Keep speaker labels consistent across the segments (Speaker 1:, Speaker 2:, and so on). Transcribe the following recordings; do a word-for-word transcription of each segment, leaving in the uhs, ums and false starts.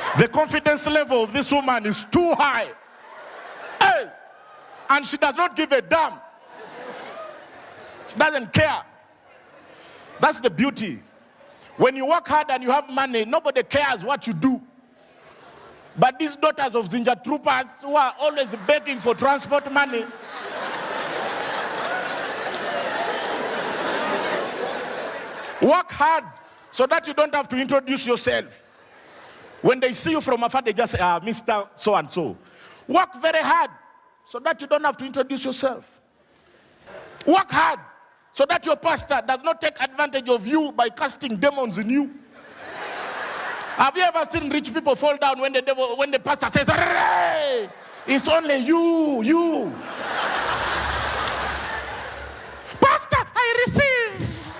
Speaker 1: The confidence level of this woman is too high. Hey! And she does not give a damn. She doesn't care. That's the beauty. When you work hard and you have money, nobody cares what you do. But these daughters of Zinja troopers who are always begging for transport money, work hard so that you don't have to introduce yourself. When they see you from afar, they just say, ah, Mister So-and-so. Work very hard so that you don't have to introduce yourself. Work hard so that your pastor does not take advantage of you by casting demons in you. Have you ever seen rich people fall down when the devil, when the pastor says, "Hey, it's only you, you." Pastor, I receive.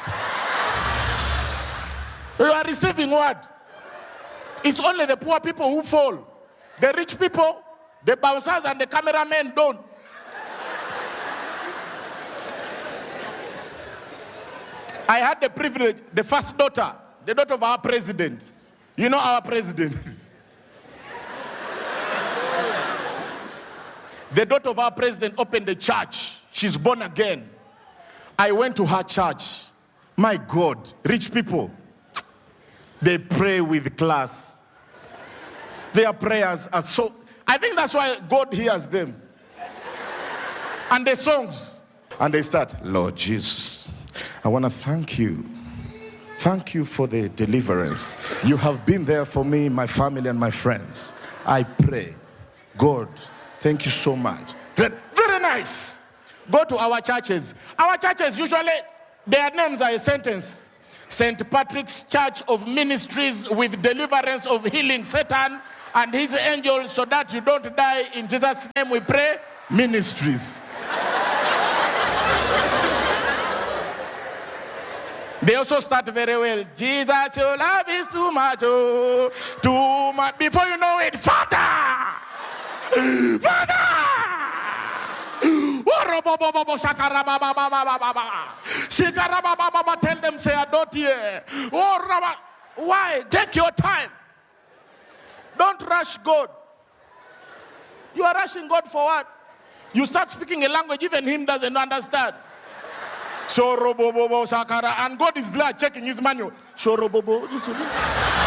Speaker 1: You are receiving what? It's only the poor people who fall. The rich people, the bouncers and the cameramen don't. I had the privilege, the first daughter, the daughter of our president. You know our president. The daughter of our president opened a church. She's born again. I went to her church. My God, rich people, they pray with class. Their prayers are so... I think that's why God hears them. And the songs. And they start, Lord Jesus, I want to thank you. Thank you for the deliverance. You have been there for me, my family, and my friends. I pray. God, thank you so much. Very nice. Go to our churches. Our churches, usually, their names are a sentence. Saint Patrick's Church of Ministries with deliverance of healing Satan and his angels so that you don't die. In Jesus' name we pray. Ministries. They also start very well. Jesus, your love is too much, oh, too much. Before you know it, Father! Father! Tell them, say, I don't hear. Why? Take your time. Don't rush God. You are rushing God for what? You start speaking a language even him doesn't understand. And God is there checking his manual.